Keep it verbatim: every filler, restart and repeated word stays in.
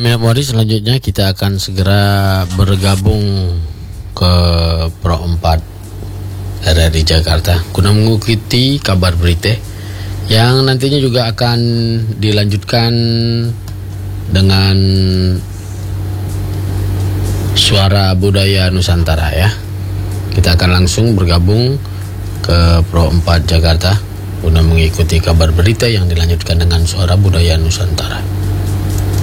Minute Wari, selanjutnya kita akan segera bergabung ke Pro empat R R I Jakarta guna mengikuti kabar berita yang nantinya juga akan dilanjutkan dengan Suara Budaya Nusantara ya. Kita akan langsung bergabung ke Pro empat Jakarta guna mengikuti kabar berita yang dilanjutkan dengan Suara Budaya Nusantara.